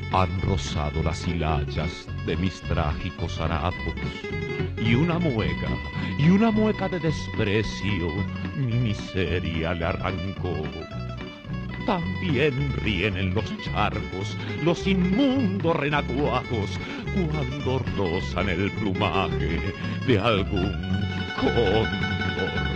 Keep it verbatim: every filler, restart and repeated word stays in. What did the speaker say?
Han rozado las hilachas de mis trágicos harapos, y una mueca, y una mueca de desprecio mi miseria le arrancó. También ríen en los charcos los inmundos renacuajos cuando rozan el plumaje de algún cóndor.